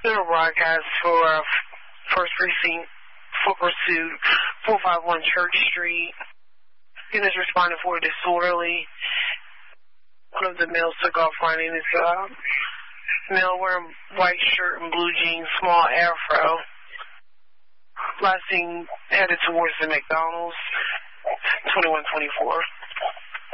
Center broadcast for First Precinct for pursuit, 451 Church Street. Units responded for disorderly. One of the males took off running. His male wearing white shirt and blue jeans, small afro. Last seen headed towards the McDonald's, 2124.